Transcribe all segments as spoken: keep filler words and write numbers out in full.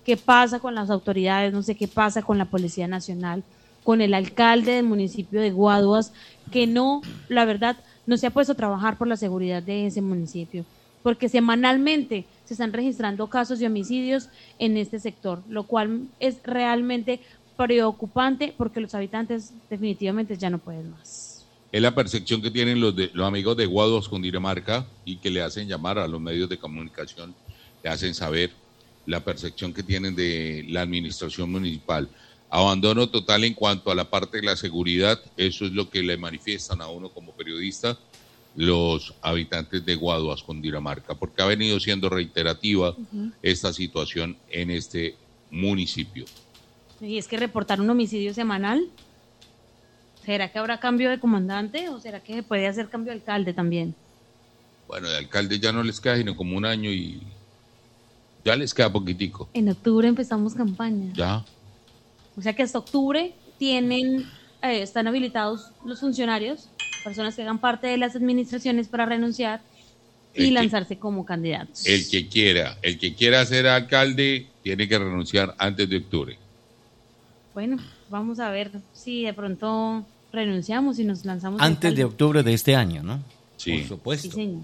qué pasa con las autoridades, no sé qué pasa con la Policía Nacional, con el alcalde del municipio de Guaduas, que no, la verdad, no se ha puesto a trabajar por la seguridad de ese municipio, porque semanalmente se están registrando casos de homicidios en este sector, lo cual es realmente preocupante porque los habitantes definitivamente ya no pueden más. Es la percepción que tienen los, de, los amigos de Guaduas, Cundinamarca, y que le hacen llamar a los medios de comunicación, le hacen saber la percepción que tienen de la administración municipal. Abandono total en cuanto a la parte de la seguridad, eso es lo que le manifiestan a uno como periodista los habitantes de Guaduas, Cundinamarca, porque ha venido siendo reiterativa uh-huh. esta situación en este municipio. Y es que reportar un homicidio semanal, ¿será que habrá cambio de comandante o será que se puede hacer cambio de alcalde también? Bueno, de alcalde ya no les queda sino como un año y ya les queda poquitico. En octubre empezamos campaña. Ya. O sea que hasta octubre tienen, eh, están habilitados los funcionarios, personas que hagan parte de las administraciones para renunciar y el lanzarse que, como candidatos. El que quiera, el que quiera ser alcalde tiene que renunciar antes de octubre. Bueno, vamos a ver si de pronto renunciamos y nos lanzamos. Antes de octubre de este año, ¿no? Sí. Por supuesto. Sí, señor.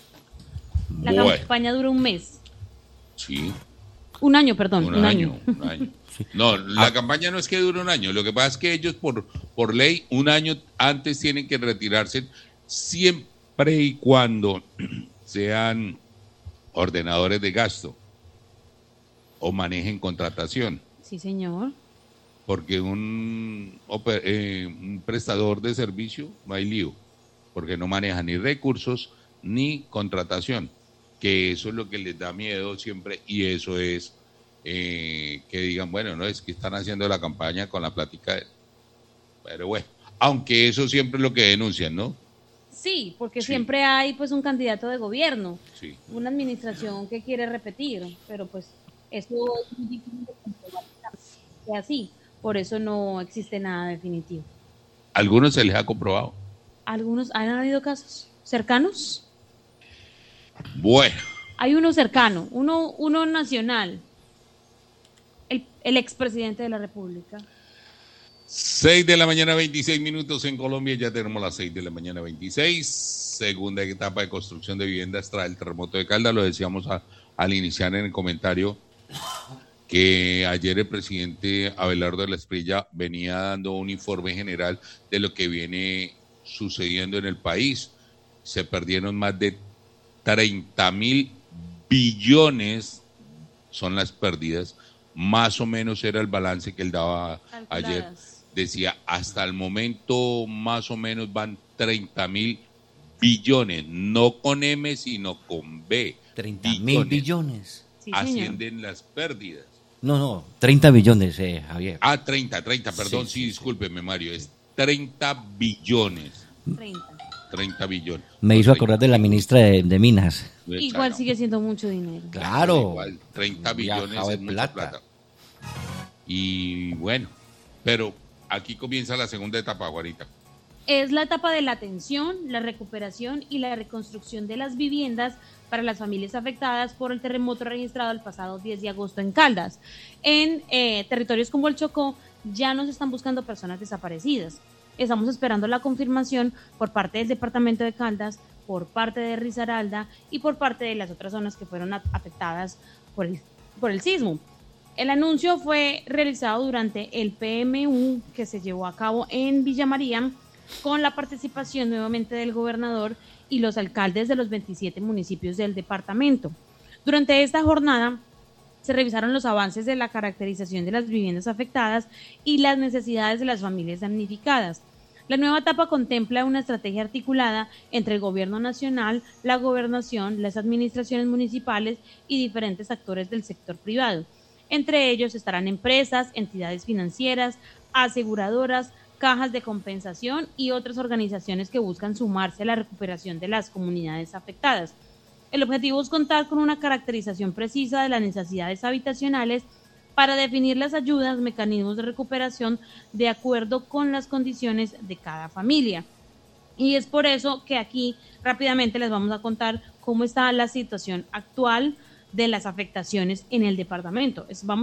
La bueno. campaña dura un mes. Sí. Un año, perdón. Un, un año, año. Un año. Sí. No, la ah. campaña no es que dure un año. Lo que pasa es que ellos por, por ley un año antes tienen que retirarse siempre y cuando sean ordenadores de gasto o manejen contratación. Sí, señor. Porque un, eh, un prestador de servicio no hay lío, porque no maneja ni recursos ni contratación, que eso es lo que les da miedo siempre y eso es eh, que digan, bueno, no es que están haciendo la campaña con la plática, de... pero bueno, aunque eso siempre es lo que denuncian, ¿no? Sí, porque sí. siempre Sí. hay pues un candidato de gobierno, sí. una administración que quiere repetir, pero pues eso es muy difícil de comprobar que sea así. Por eso no existe nada definitivo. ¿Algunos se les ha comprobado? ¿Algunos han habido casos cercanos? Bueno. Hay uno cercano, uno, uno nacional, el, el expresidente de la República. seis de la mañana, veintiséis minutos en Colombia, ya tenemos las seis de la mañana, veintiséis. Segunda etapa de construcción de viviendas tras el terremoto de Caldas, lo decíamos a, al iniciar en el comentario, que ayer el presidente Abelardo de la Espriella venía dando un informe general de lo que viene sucediendo en el país. Se perdieron más de treinta mil billones, son las pérdidas, más o menos era el balance que él daba Calculadas. Ayer. Decía, hasta el momento más o menos van treinta mil billones, no con M, sino con B. treinta mil billones. Sí, ascienden las pérdidas. No, no, treinta billones, eh, Javier. Ah, treinta, treinta, perdón, sí, sí, sí discúlpeme, Mario, es treinta billones. treinta. treinta billones. Me hizo acordar de la ministra de, de Minas. Igual sigue siendo mucho dinero. Claro. Igual, treinta billones es mucha plata. plata. Y bueno, pero aquí comienza la segunda etapa, Juanita. Es la etapa de la atención, la recuperación y la reconstrucción de las viviendas para las familias afectadas por el terremoto registrado el pasado diez de agosto en Caldas. En eh, territorios como el Chocó ya no se están buscando personas desaparecidas. Estamos esperando la confirmación por parte del departamento de Caldas, por parte de Risaralda y por parte de las otras zonas que fueron afectadas por el, por el sismo. El anuncio fue realizado durante el P M U que se llevó a cabo en Villa María, con la participación nuevamente del gobernador y los alcaldes de los veintisiete municipios del departamento. Durante esta jornada se revisaron los avances de la caracterización de las viviendas afectadas y las necesidades de las familias damnificadas. La nueva etapa contempla una estrategia articulada entre el gobierno nacional, la gobernación, las administraciones municipales y diferentes actores del sector privado. Entre ellos estarán empresas, entidades financieras, aseguradoras, cajas de compensación y otras organizaciones que buscan sumarse a la recuperación de las comunidades afectadas. El objetivo es contar con una caracterización precisa de las necesidades habitacionales para definir las ayudas, mecanismos de recuperación de acuerdo con las condiciones de cada familia. Y es por eso que aquí rápidamente les vamos a contar cómo está la situación actual de las afectaciones en el departamento. Es, vamos